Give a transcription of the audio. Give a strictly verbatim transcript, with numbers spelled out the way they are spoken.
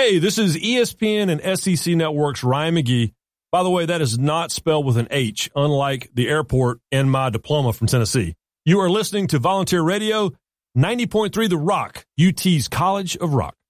Hey, this is E S P N and S E C Network's Ryan McGee. By the way, that is not spelled with an H, unlike the airport and my diploma from Tennessee. You are listening to Volunteer Radio, ninety point three The Rock, U T's College of Rock.